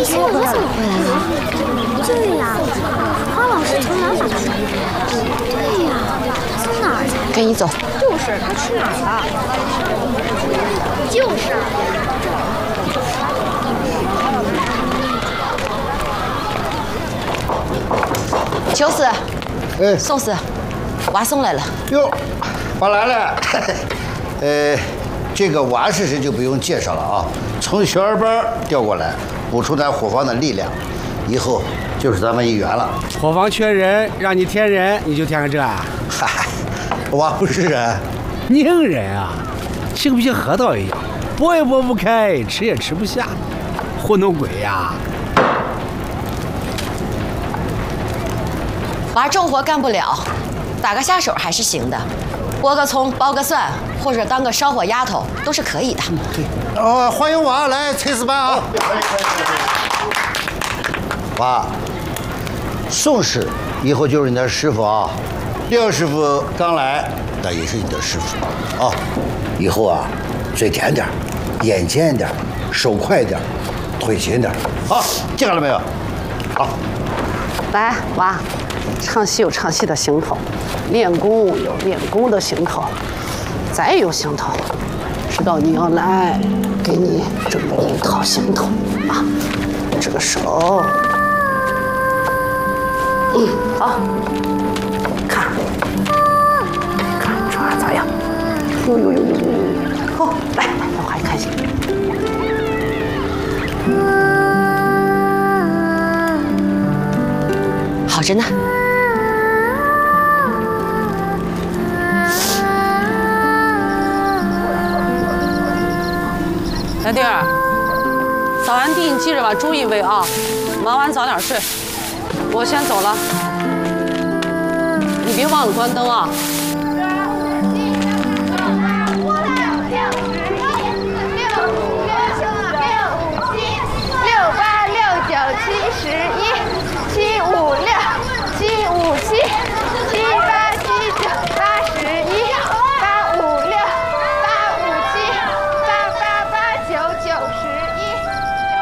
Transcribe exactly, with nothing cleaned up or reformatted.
学我怎么回来了？对呀，花老师从哪儿把他带回来的？对呀，从哪儿来？ 跟你走。 就是他去哪儿了？就是啊。 秋思， 哎， 宋思，娃送来了。 哟，娃来了。呃，这个娃是谁就不用介绍了啊，从小二班调过来，补充咱伙房的力量，以后就是咱们一员了。 伙房缺人，让你填人，你就填个这啊？ 嗨，娃不是人， 拧人啊，性不像核桃一样，拨也拨不开，吃也吃不下，糊弄鬼呀！ 娃重活干不了，打个下手还是行的，剥个葱、剥个蒜，或者当个烧火丫头都是可以的。 对，哦，欢迎娃来炊事班啊！娃，宋氏以后就是你的师傅啊。廖师傅刚来，那也是你的师傅啊。以后啊，嘴甜点，眼尖点，手快点，腿勤点。好，记好了没有？好。 来，娃。唱戏有唱戏的行头，练功有练功的行头，再有行头，知道你要来，给你准备一套行头啊。这个手，嗯，好，看，看抓咋样？呦呦呦呦呦！好，来，让我还看戏。 好着呢。 小弟儿，扫完地你记着把猪一喂啊，忙完早点睡。我先走了，你别忘了关灯啊。